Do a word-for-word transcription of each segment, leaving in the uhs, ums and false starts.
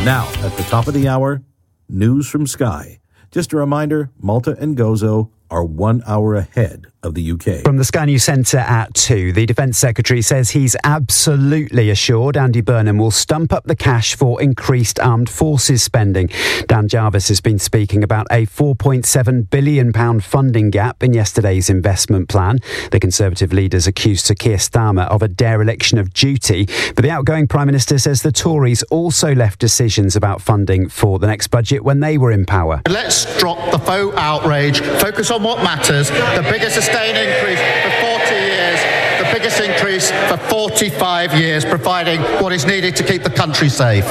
Now, at the top of the hour, news from Sky. Just a reminder, Malta and Gozo are one hour ahead of the U K. From the Sky News Centre at two, the Defence Secretary says he's absolutely assured Andy Burnham will stump up the cash for increased armed forces spending. Dan Jarvis has been speaking about a four point seven billion pounds funding gap in yesterday's investment plan. The Conservative leaders accused Sir Keir Starmer of a dereliction of duty, but the outgoing Prime Minister says the Tories also left decisions about funding for the next budget when they were in power. Let's drop the faux outrage, focus on what matters. The biggest sustained increase for forty years, the biggest increase for forty-five years, providing what is needed to keep the country safe.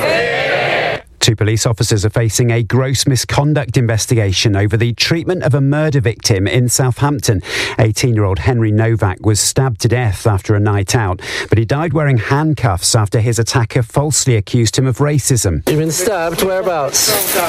Two police officers are facing a gross misconduct investigation over the treatment of a murder victim in Southampton. eighteen-year-old Henry Novak was stabbed to death after a night out, but he died wearing handcuffs after his attacker falsely accused him of racism. You've been stabbed? Whereabouts?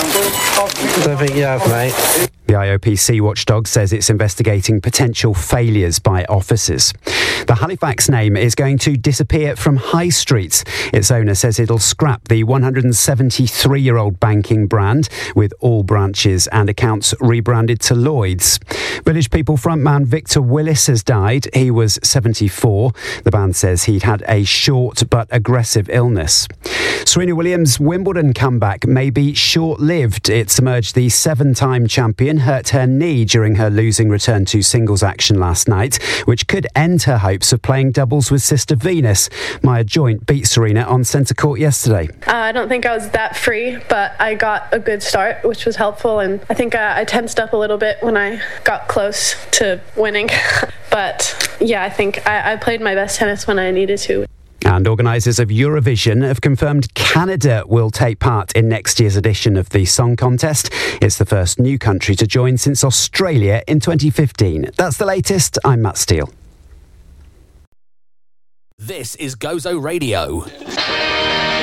Don't think you have, mate. The I O P C watchdog says it's investigating potential failures by officers. The Halifax name is going to disappear from high streets. Its owner says it'll scrap the one hundred seventy-three-year-old banking brand, with all branches and accounts rebranded to Lloyds. Village People frontman Victor Willis has died. He was seventy-four. The band says he'd had a short but aggressive illness. Serena Williams' Wimbledon comeback may be short-lived. It's emerged the seven-time champion hurt her knee during her losing return to singles action last night, which could end her hopes of playing doubles with sister Venus. Maya Joint beat Serena on centre court yesterday. Uh, I don't think I was that free, but I got a good start, which was helpful, and I think uh, I tensed up a little bit when I got close to winning. But yeah, I think I, I played my best tennis when I needed to. And organisers of Eurovision have confirmed Canada will take part in next year's edition of the song contest. It's the first new country to join since Australia in twenty fifteen. That's the latest. I'm Matt Steele. This is Gozo Radio.